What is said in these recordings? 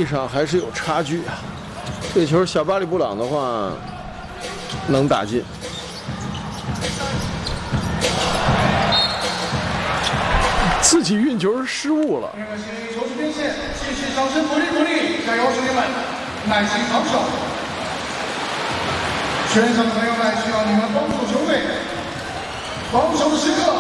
力上还是有差距啊。这球小巴里布朗的话能打进。自己运球失误了。 球出边线，继续掌声鼓励鼓励，加油兄弟们，耐心防守。全场的朋友们需要你们帮助球队，防守的时刻。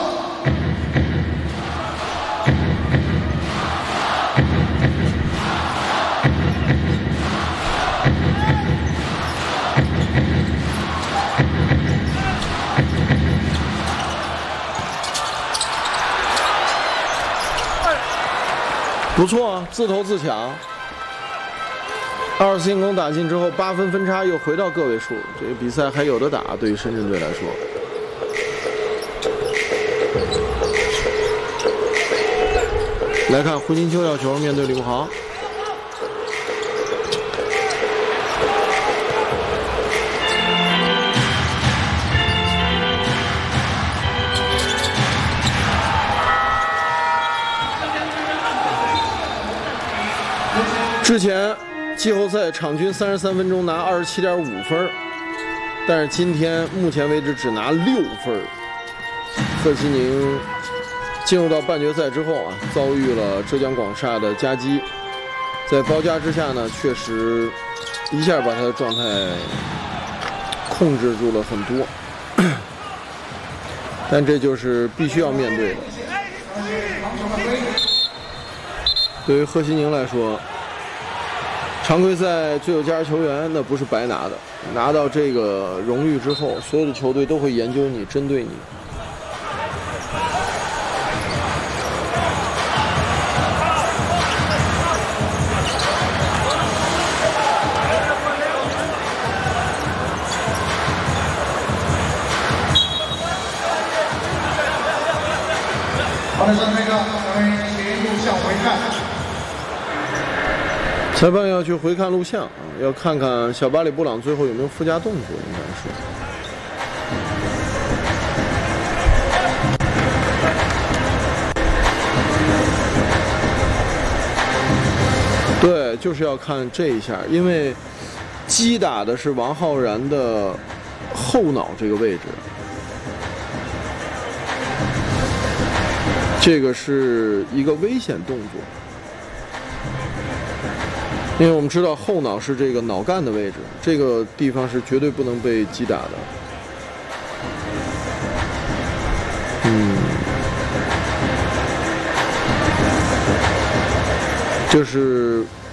不错啊，自投自抢。2次进攻打进之后，8分分差又回到个位数，这个比赛还有的打。对于深圳队来说，来看胡金秋要球，面对李慕豪。之前季后赛场均33分钟拿27.5分，但是今天目前为止只拿6分。贺西宁进入到半决赛之后啊，遭遇了浙江广厦的夹击，在包夹之下呢，确实一下把他的状态控制住了很多，但这就是必须要面对的。对于贺西宁来说，常规赛最有价值球员那不是白拿的，拿到这个荣誉之后，所有的球队都会研究你，针对你。 好的，上这个咱们请录像回看。 裁判要去回看录像啊，要看看小巴里布朗最后有没有附加动作，应该是。对，就是要看这一下，因为击打的是王浩然的后脑这个位置，这个是一个危险动作。因为我们知道后脑是这个脑干的位置，这个地方是绝对不能被击打的。这是